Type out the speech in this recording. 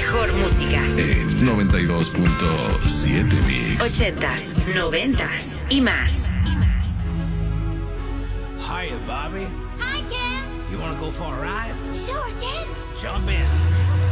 mejor música. 92.7 Mix. 80s, 90s y más. Hiya, Bobby. Hi, Ken. You want to go for a ride? Sure, Ken. Jump in.